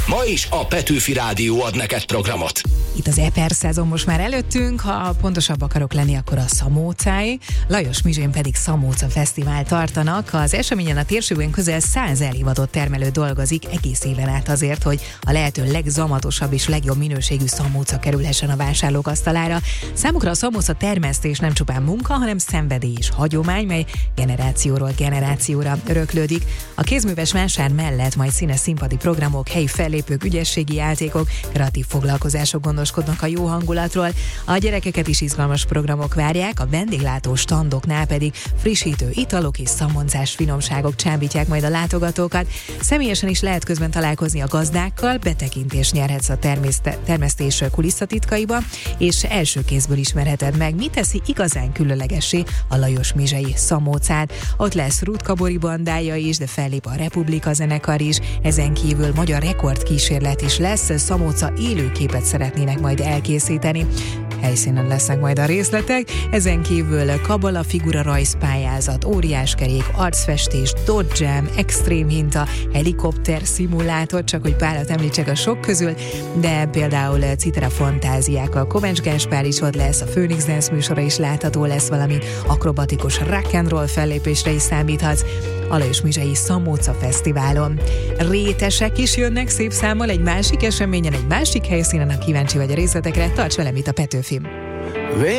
Ma is a Petőfi Rádió ad neked programot. Itt az Eper szezon most már előttünk, ha pontosabb akarok lenni, akkor a Szamócáé. Lajos Mizsén pedig Szamóca Fesztivál tartanak. Az eseményen a térségben közel 100 elhivatott termelő dolgozik egész éven át azért, hogy a lehető legzamatosabb és legjobb minőségű szamóca kerülhessen a vásárlók asztalára. Számukra a szamóca termesztés nem csupán munka, hanem szenvedély és hagyomány, mely generációról generációra öröklődik. A kézműves vásár mellett majd színes színpadi programok, helyi fellépők, ügyességi játékok, kreatív foglalkozások gondoskodnak a jó hangulatról. A gyerekeket is izgalmas programok várják, a vendéglátó standoknál pedig frissítő italok és szamoncás finomságok csábítják majd a látogatókat. Személyesen is lehet közben találkozni a gazdákkal, betekintést nyerhetsz a termesztés kulisszatitkaiba, és első kézből ismerheted meg, mi teszi igazán különlegessé a Lajos Mizsei Szamócát. Ott lesz Rutka Bori bandája is, de fellép a Republika zenekar is, ezen kívül magyar rekordkísérlet is lesz, Szamóca élőképet szeretnének majd elkészíteni. Helyszínen lesznek majd a részletek, ezen kívül kabala figura rajzpályázat, óriáskerék, arcfestés, dodge jam, extrém hinta, helikopter szimulátor, csak hogy párat említsek a sok közül, de például Citera fantáziákkal Kovács Gáspár is ott lesz, a Phoenix Dance műsora is látható lesz, valamint akrobatikus rock and roll fellépésre is számíthatsz a Lajos Mizsei Szamóca Fesztiválon. Rétesek is jönnek szép számmal egy másik eseményen, egy másik helyszínen, ha kíváncsi vagy a részletekre, tarts velem itt a Petőfin.